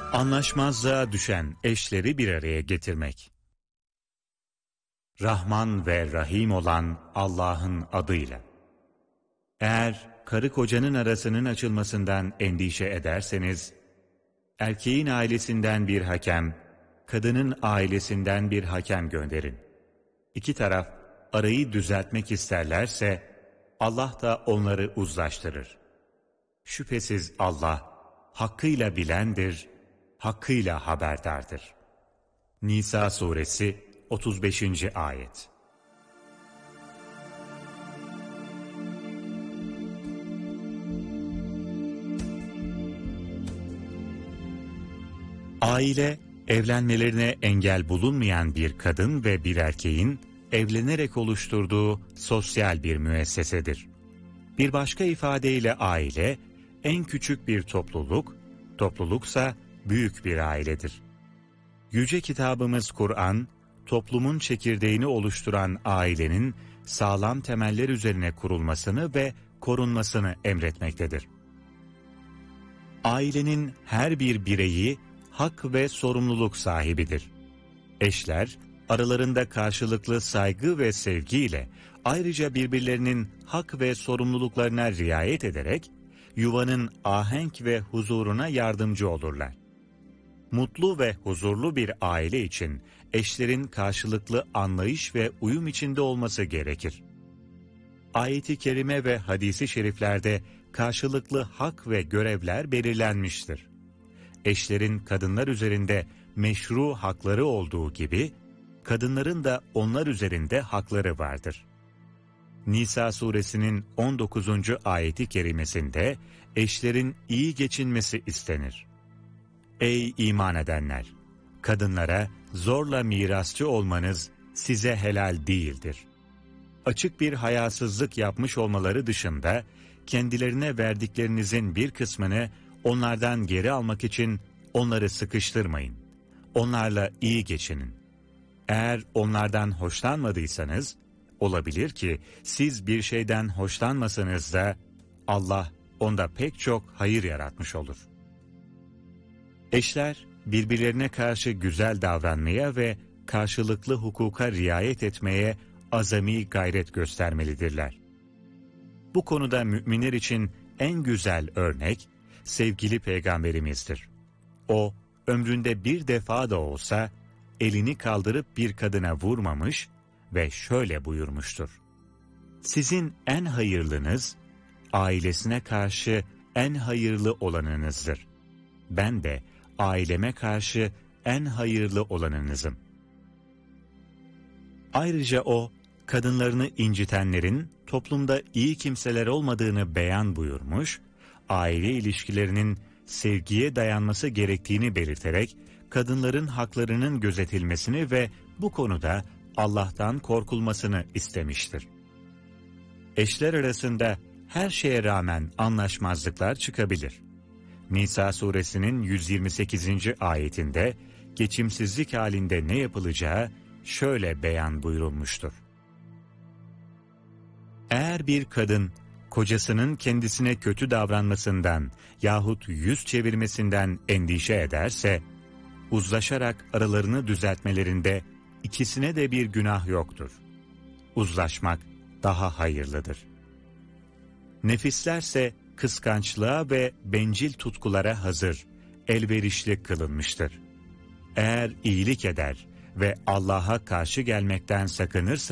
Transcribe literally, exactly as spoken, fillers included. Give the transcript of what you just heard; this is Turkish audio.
Anlaşmazlığa düşen eşleri bir araya getirmek. Rahman ve Rahim olan Allah'ın adıyla. Eğer karı kocanın arasının açılmasından endişe ederseniz, erkeğin ailesinden bir hakem, kadının ailesinden bir hakem gönderin. İki taraf arayı düzeltmek isterlerse, Allah da onları uzlaştırır. Şüphesiz Allah, hakkıyla bilendir, hakkıyla haberdardır. Nisa suresi otuz beşinci ayet. Aile, evlenmelerine engel bulunmayan bir kadın ve bir erkeğin evlenerek oluşturduğu sosyal bir müessesedir. Bir başka ifadeyle aile, en küçük bir topluluk, topluluksa büyük bir ailedir. Yüce kitabımız Kur'an, toplumun çekirdeğini oluşturan ailenin sağlam temeller üzerine kurulmasını ve korunmasını emretmektedir. Ailenin her bir bireyi hak ve sorumluluk sahibidir. Eşler, aralarında karşılıklı saygı ve sevgiyle ayrıca birbirlerinin hak ve sorumluluklarına riayet ederek yuvanın ahenk ve huzuruna yardımcı olurlar. Mutlu ve huzurlu bir aile için eşlerin karşılıklı anlayış ve uyum içinde olması gerekir. Ayet-i kerime ve hadisi şeriflerde karşılıklı hak ve görevler belirlenmiştir. Eşlerin kadınlar üzerinde meşru hakları olduğu gibi, kadınların da onlar üzerinde hakları vardır. Nisa suresinin on dokuzuncu ayeti kerimesinde eşlerin iyi geçinmesi istenir. Ey iman edenler! Kadınlara zorla mirasçı olmanız size helal değildir. Açık bir hayasızlık yapmış olmaları dışında, kendilerine verdiklerinizin bir kısmını onlardan geri almak için onları sıkıştırmayın. Onlarla iyi geçinin. Eğer onlardan hoşlanmadıysanız, olabilir ki siz bir şeyden hoşlanmasanız da Allah onda pek çok hayır yaratmış olur. Eşler birbirlerine karşı güzel davranmaya ve karşılıklı hukuka riayet etmeye azami gayret göstermelidirler. Bu konuda müminler için en güzel örnek sevgili Peygamberimizdir. O, ömründe bir defa da olsa elini kaldırıp bir kadına vurmamış ve şöyle buyurmuştur. Sizin en hayırlınız, ailesine karşı en hayırlı olanınızdır. Ben de aileme karşı en hayırlı olanınızım. Ayrıca o, kadınlarını incitenlerin toplumda iyi kimseler olmadığını beyan buyurmuş, aile ilişkilerinin sevgiye dayanması gerektiğini belirterek, kadınların haklarının gözetilmesini ve bu konuda Allah'tan korkulmasını istemiştir. Eşler arasında her şeye rağmen anlaşmazlıklar çıkabilir. Nisa suresinin yüz yirmi sekizinci ayetinde geçimsizlik halinde ne yapılacağı şöyle beyan buyurulmuştur. Eğer bir kadın kocasının kendisine kötü davranmasından yahut yüz çevirmesinden endişe ederse, uzlaşarak aralarını düzeltmelerinde ikisine de bir günah yoktur. Uzlaşmak daha hayırlıdır. Nefislerse kıskançlığa ve bencil tutkulara hazır, elverişli kılınmıştır. Eğer iyilik eder ve Allah'a karşı gelmekten sakınırsa,